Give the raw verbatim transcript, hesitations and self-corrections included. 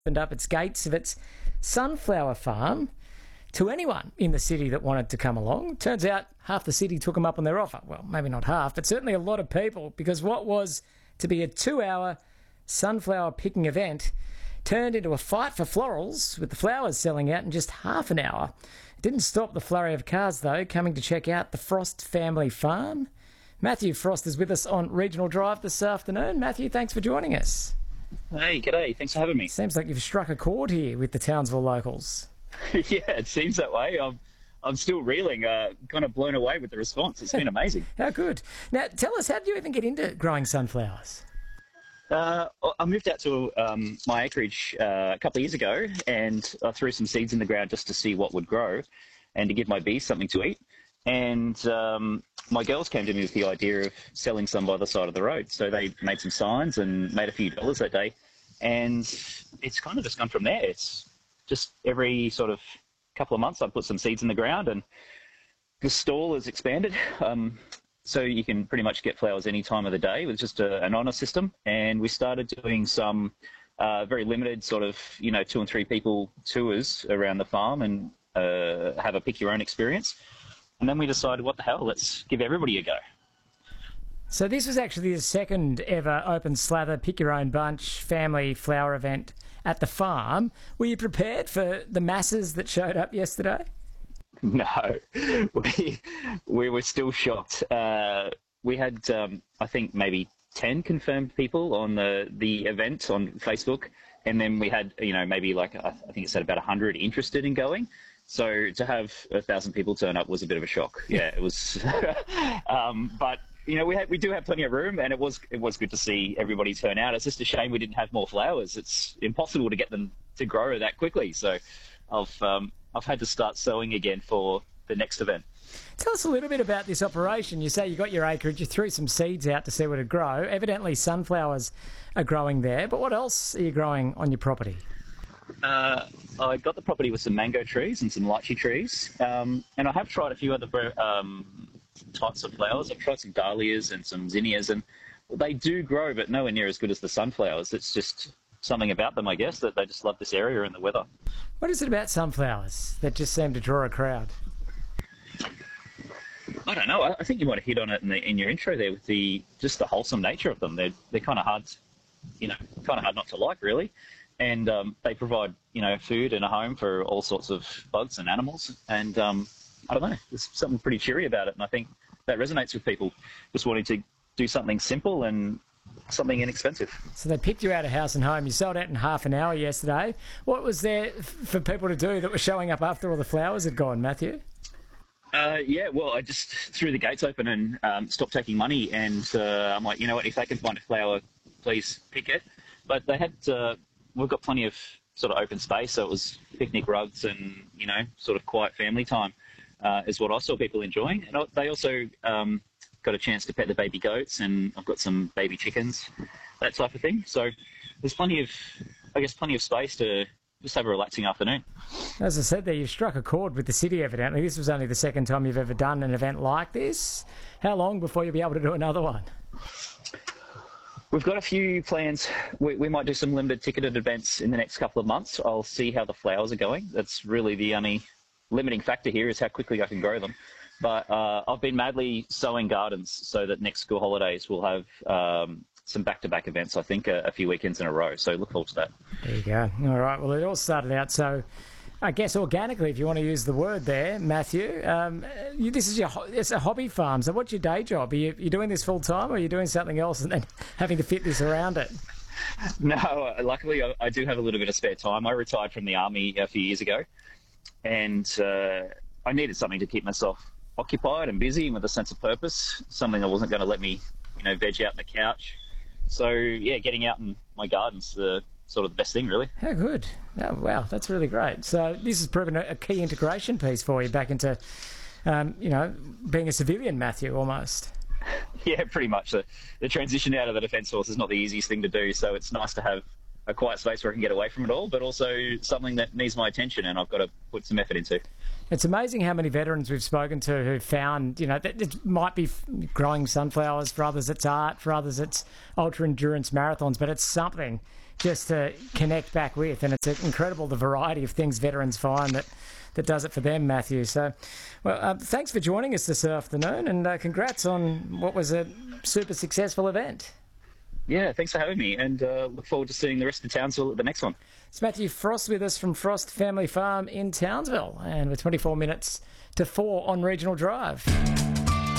opened up its gates of its sunflower farm to anyone in the city that wanted to come along. Turns out half the city took them up on their offer. Well, maybe not half, but certainly a lot of people, because what was to be a two-hour sunflower picking event turned into a fight for florals, with the flowers selling out in just half an hour. It didn't stop the flurry of cars, though, coming to check out the Frost family farm. Matthew Frost is with us on Regional Drive this afternoon. Matthew, thanks for joining us. Hey, g'day. Thanks for having me. Seems like you've struck a chord here with the Townsville locals. Yeah, it seems that way. I'm, I'm still reeling, uh, kind of blown away with the response. It's been amazing. How good. Now, tell us, how did you even get into growing sunflowers? Uh, I moved out to um, my acreage uh, a couple of years ago, and I threw some seeds in the ground just to see what would grow and to give my bees something to eat. And um, my girls came to me with the idea of selling some by the side of the road. So they made some signs and made a few dollars that day. And it's kind of just gone from there. It's just every sort of couple of months I put some seeds in the ground, and the stall has expanded. Um, so you can pretty much get flowers any time of the day with just a, an honour system. And we started doing some uh, very limited sort of, you know, two and three people tours around the farm and uh, have a pick your own experience. And then we decided, what the hell, let's give everybody a go. So this was actually the second ever open slather, pick your own bunch, family flower event at the farm. Were you prepared for the masses that showed up yesterday? No, we, we were still shocked. Uh, we had, um, I think, maybe ten confirmed people on the, the event on Facebook. And then we had, you know, maybe like, I think it said about one hundred interested in going. So to have a thousand people turn up was a bit of a shock. Yeah, it was. um, but you know, we had, we do have plenty of room, and it was it was good to see everybody turn out. It's just a shame we didn't have more flowers. It's impossible to get them to grow that quickly. So I've um, I've had to start sowing again for the next event. Tell us a little bit about this operation. You say you got your acreage, you threw some seeds out to see what would grow. Evidently, sunflowers are growing there. But what else are you growing on your property? Uh, I got the property with some mango trees and some lychee trees, um, and I have tried a few other um, types of flowers. I've tried some dahlias and some zinnias, and they do grow, but nowhere near as good as the sunflowers. It's just something about them, I guess, that they just love this area and the weather. What is it about sunflowers that just seem to draw a crowd? I don't know. I, I think you might have hit on it in, the, in your intro there with the just the wholesome nature of them. They're they're kind of hard, you know, kind of hard not to like, really. And um, they provide, you know, food and a home for all sorts of bugs and animals. And um, I don't know, there's something pretty cheery about it. And I think that resonates with people just wanting to do something simple and something inexpensive. So they picked you out of house and home. You sold out in half an hour yesterday. What was there f- for people to do that were showing up after all the flowers had gone, Matthew? Uh, yeah, well, I just threw the gates open and um, stopped taking money. And uh, I'm like, you know what, if they can find a flower, please pick it. But they had... Uh, we've got plenty of sort of open space, so it was picnic rugs and, you know, sort of quiet family time uh, is what I saw people enjoying. And they also um, got a chance to pet the baby goats, and I've got some baby chickens, that type of thing. So there's plenty of, I guess, plenty of space to just have a relaxing afternoon. As I said there, you've struck a chord with the city, evidently. This was only the second time you've ever done an event like this. How long before you'll be able to do another one? We've got a few plans. We, we might do some limited ticketed events in the next couple of months. I'll see how the flowers are going. That's really the only limiting factor here, is how quickly I can grow them. But uh, I've been madly sowing gardens so that next school holidays we'll have um, some back-to-back events, I think, a, a few weekends in a row. So look forward to that. There you go. All right. Well, it all started out so, I guess, organically, if you want to use the word there, Matthew. Um, you, this is your it's a hobby farm. So what's your day job? Are you you doing this full time, or are you doing something else and then having to fit this around it? No, uh, luckily I, I do have a little bit of spare time. I retired from the army a few years ago, and uh, I needed something to keep myself occupied and busy and with a sense of purpose, something that wasn't going to let me, you know, veg out on the couch. So, yeah, getting out in my garden's the sort of the best thing, really. How good. Oh, wow, that's really great. So this has proven a, a key integration piece for you back into, um, you know, being a civilian, Matthew, almost. Yeah, pretty much. The, the transition out of the Defence Force is not the easiest thing to do, so it's nice to have a quiet space where I can get away from it all, but also something that needs my attention and I've got to put some effort into. It's amazing how many veterans we've spoken to who found, you know, that it might be growing sunflowers, for others it's art, for others it's ultra-endurance marathons, but it's something just to connect back with. And it's incredible the variety of things veterans find that, that does it for them, Matthew. So, well, uh, thanks for joining us this afternoon, and uh, congrats on what was a super successful event. Yeah, thanks for having me, and uh, look forward to seeing the rest of Townsville at the next one. It's Matthew Frost with us from Frost Family Farm in Townsville, and we're twenty-four minutes to four on Regional Drive.